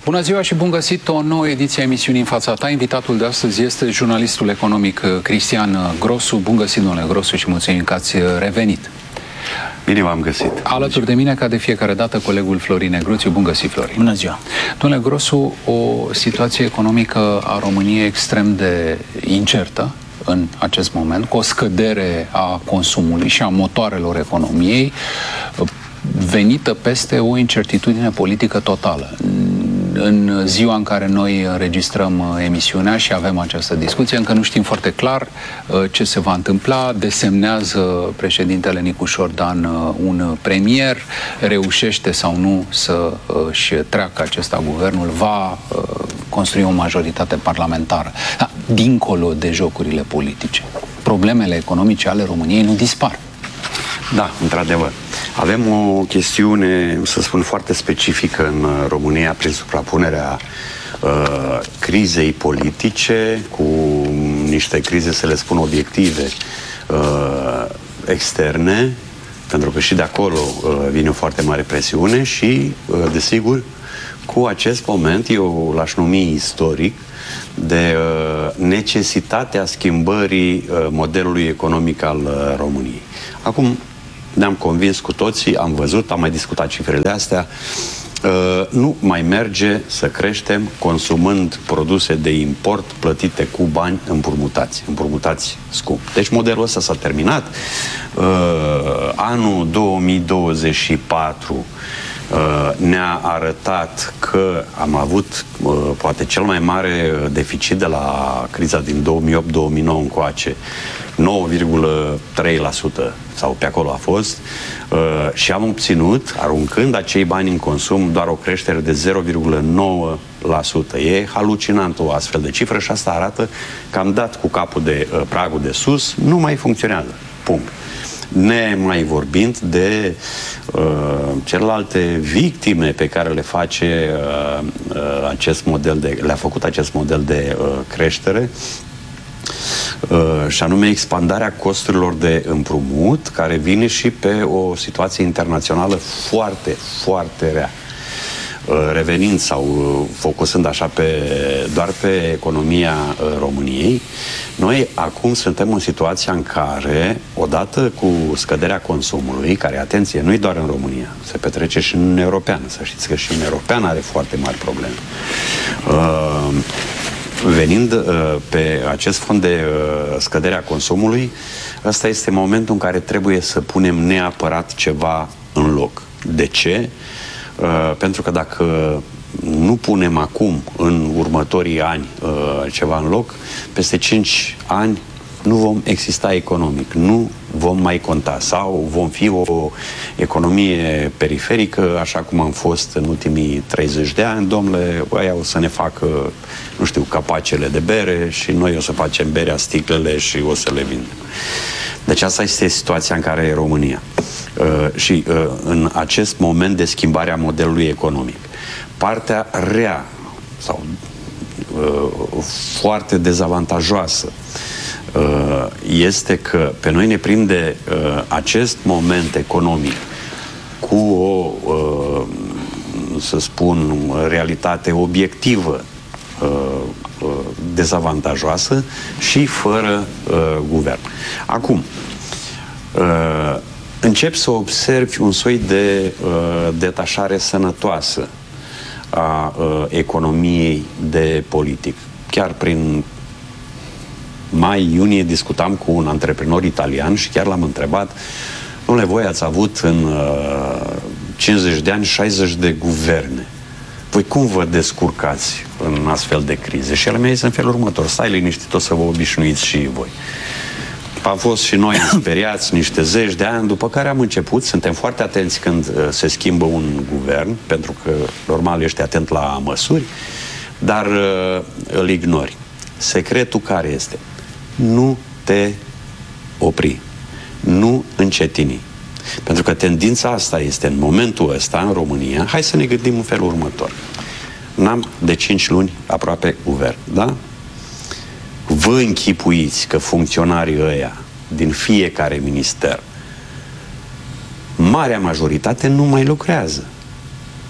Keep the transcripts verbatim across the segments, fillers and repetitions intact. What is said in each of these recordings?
Bună ziua și bun găsit o nouă ediție a emisiunii În fața ta. Invitatul de astăzi este jurnalistul economic Cristian Grosu. Bun găsit, domnule Grosu, și mulțumim că ați revenit. Bine v-am găsit. Alături de mine, ca de fiecare dată, colegul Florin Negruțiu. Bun găsit, Florin. Bună ziua. Domnule Grosu, o situație economică a României extrem de incertă în acest moment, cu o scădere a consumului și a motoarelor economiei, venită peste o incertitudine politică totală. În ziua în care noi înregistrăm emisiunea și avem această discuție, încă nu știm foarte clar ce se va întâmpla. Desemnează președintele Nicușor Dan un premier, reușește sau nu să își treacă acesta guvernul, va construi o majoritate parlamentară. Da, dincolo de jocurile politice, problemele economice ale României nu dispar. Da, într-adevăr. Avem o chestiune, să spun, foarte specifică în România prin suprapunerea uh, crizei politice cu niște crize, să le spun, obiective uh, externe, pentru că și de acolo uh, vine o foarte mare presiune și, uh, desigur, cu acest moment, eu l-aș numi istoric, de uh, necesitatea schimbării uh, modelului economic al uh, României. Acum, ne-am convins cu toții, am văzut, am mai discutat cifrele astea, uh, nu mai merge să creștem consumând produse de import plătite cu bani împrumutați, împrumutați scump. Deci modelul ăsta s-a terminat. Uh, anul două mii douăzeci și patru uh, ne-a arătat că am avut uh, poate cel mai mare deficit de la criza din două mii opt două mii nouă încoace, nouă virgulă trei la sută sau pe acolo a fost, uh, și am obținut, aruncând acei bani în consum, doar o creștere de zero virgulă nouă la sută. E halucinant o astfel de cifră și asta arată că am dat cu capul de uh, pragul de sus, nu mai funcționează. Punct. Ne mai vorbind de uh, celelalte victime pe care le face uh, uh, acest model de, le-a făcut acest model de uh, creștere, Uh, și anume expandarea costurilor de împrumut, care vine și pe o situație internațională foarte, foarte rea. Uh, revenind sau uh, focusând așa pe, doar pe economia uh, României, noi acum suntem în situația în care, odată cu scăderea consumului, care, atenție, nu-i doar în România, se petrece și în Uniunea Europeană, să știți că și Uniunea Europeană are foarte mari probleme. Uh, Venind uh, pe acest fond de uh, scăderea consumului, ăsta este momentul în care trebuie să punem neapărat ceva în loc. De ce? Uh, pentru că dacă nu punem acum, în următorii ani, uh, ceva în loc, peste cinci ani nu vom exista economic, nu vom mai conta sau vom fi o economie periferică, așa cum am fost în ultimii treizeci de ani. Domnule, ăia o să ne facă, nu știu, capacele de bere și noi o să facem berea, sticlele și o să le vindem. Deci asta este situația în care e România. Uh, și uh, în acest moment de schimbare a modelului economic, partea rea sau uh, foarte dezavantajoasă este că pe noi ne prinde uh, acest moment economic cu o, uh, să spun, realitate obiectivă uh, uh, dezavantajoasă și fără uh, guvern. Acum, uh, încep să observi un soi de uh, detașare sănătoasă a uh, economiei de politic. Chiar prin mai-iunie discutam cu un antreprenor italian și chiar l-am întrebat: dom'le, voi ați avut în uh, cincizeci de ani șaizeci de guverne. Voi cum vă descurcați în astfel de crize? Și el mi-a zis în felul următor: stai liniștit, o să vă obișnuiți și voi. Am fost și noi speriați niște zeci de ani, după care am început, suntem foarte atenți când uh, se schimbă un guvern, pentru că normal ești atent la măsuri, dar uh, îl ignori. Secretul care este? Nu te opri, nu încetini. Pentru că tendința asta este în momentul ăsta, în România. Hai să ne gândim în felul următor. N-am de cinci luni aproape guvern, da? Vă închipuiți că funcționarii ăia din fiecare minister, marea majoritate, nu mai lucrează.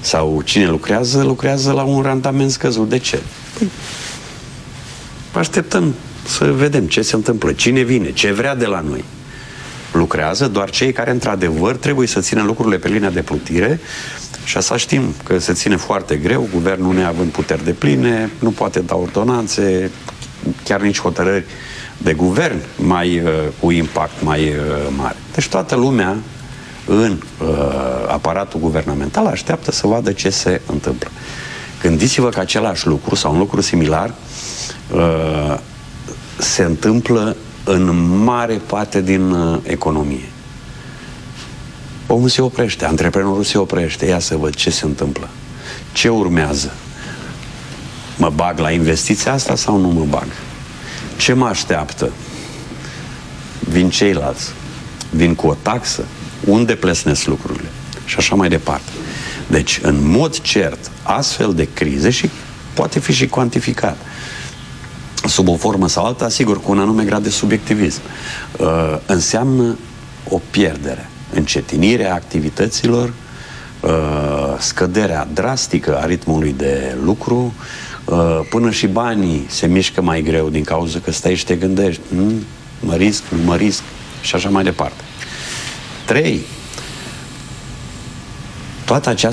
sau cine lucrează, lucrează la un randament scăzut. De ce? Păi, așteptăm să vedem ce se întâmplă, cine vine, ce vrea de la noi. Lucrează doar cei care, într-adevăr, trebuie să țină lucrurile pe linia de plutire și asta știm că se ține foarte greu, guvernul neavând puteri de pline, nu poate da ordonanțe, chiar nici hotărâri de guvern mai, uh, cu impact mai uh, mare. Deci toată lumea în uh, aparatul guvernamental așteaptă să vadă ce se întâmplă. Gândiți-vă că același lucru sau un lucru similar uh, se întâmplă în mare parte din uh, economie. Omul se oprește, antreprenorul se oprește, ia să văd ce se întâmplă. Ce urmează? Mă bag la investiția asta sau nu mă bag? Ce mă așteaptă? Vin ceilalți? Vin cu o taxă? Unde plesnesc lucrurile? Și așa mai departe. Deci, în mod cert, astfel de crize, și poate fi și cuantificat, sub o formă sau alta, sigur, cu un anume grad de subiectivism, uh, înseamnă o pierdere, încetinirea activităților, uh, scăderea drastică a ritmului de lucru, uh, până și banii se mișcă mai greu din cauza că stai și te gândești, hm, mă risc, nu mă risc, și așa mai departe. Trei, toată această